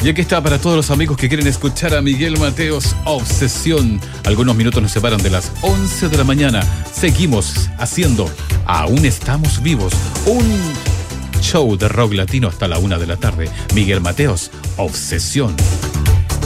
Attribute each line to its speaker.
Speaker 1: Y aquí está para todos los amigos que quieren escuchar a Miguel Mateos, Obsesión. Algunos minutos nos separan de las 11 de la mañana. Seguimos haciendo Aún Estamos Vivos, un show de rock latino hasta la 1 de la tarde. Miguel Mateos, Obsesión.